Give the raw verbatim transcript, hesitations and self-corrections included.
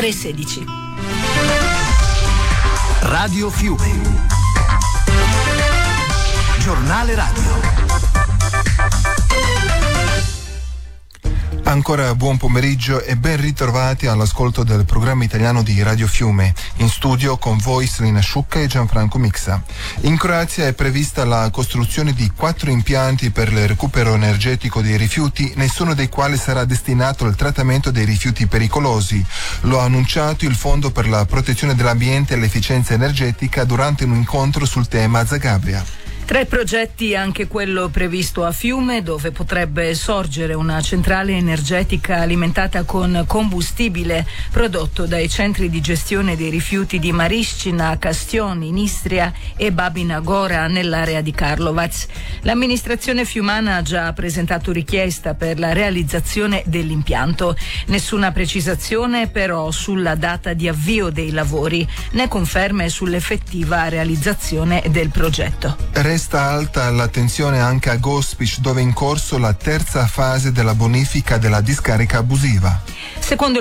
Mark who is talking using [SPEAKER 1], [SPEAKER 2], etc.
[SPEAKER 1] ore sedici.
[SPEAKER 2] Radio Fiume. Giornale radio.
[SPEAKER 3] Ancora buon pomeriggio e ben ritrovati all'ascolto del programma italiano di Radio Fiume. In studio con voi Selina Sciucca e Gianfranco Mixa. In Croazia è prevista la costruzione di quattro impianti per il recupero energetico dei rifiuti, nessuno dei quali sarà destinato al trattamento dei rifiuti pericolosi. Lo ha annunciato il Fondo per la protezione dell'ambiente e l'efficienza energetica durante un incontro sul tema a Zagabria.
[SPEAKER 1] Tre progetti, anche quello previsto a Fiume, dove potrebbe sorgere una centrale energetica alimentata con combustibile prodotto dai centri di gestione dei rifiuti di Mariscina, Castioni, in Istria e Babina Gora nell'area di Karlovac. L'amministrazione fiumana ha già presentato richiesta per la realizzazione dell'impianto. Nessuna precisazione però sulla data di avvio dei lavori, né conferme sull'effettiva realizzazione del progetto.
[SPEAKER 3] Resta alta l'attenzione anche a Gospic, dove è in corso la terza fase della bonifica della discarica abusiva.
[SPEAKER 1] Secondo